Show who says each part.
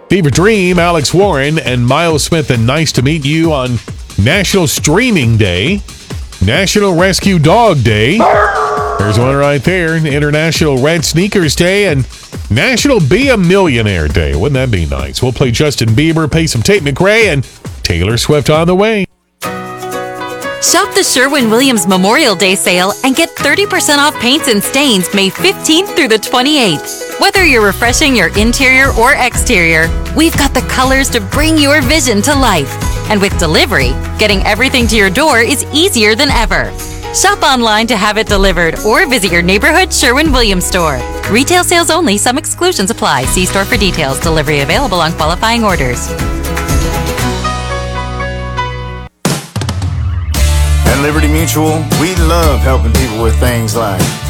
Speaker 1: Fever Dream, Alex Warren, and Miles Smith, and nice to meet you on National Streaming Day, National Rescue Dog Day. There's one right there, International Red Sneakers Day, and National Be a Millionaire Day. Wouldn't that be nice? We'll play Justin Bieber, pay some Tate McRae, and Taylor Swift on the way.
Speaker 2: Shop the Sherwin-Williams Memorial Day sale and get 30% off paints and stains May 15th through the 28th. Whether you're refreshing your interior or exterior, we've got the colors to bring your vision to life. And with delivery, getting everything to your door is easier than ever. Shop online to have it delivered or visit your neighborhood Sherwin-Williams store. Retail sales only. Some exclusions apply. See store for details. Delivery available on qualifying orders.
Speaker 3: At Liberty Mutual, we love helping people with things like